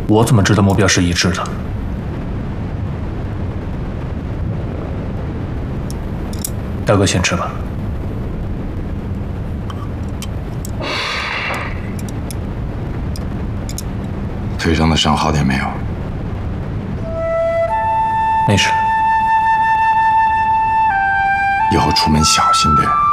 我怎么知道目标是一致的？大哥先吃吧。 腿上的伤好点没有？ 没事。 以后出门小心点。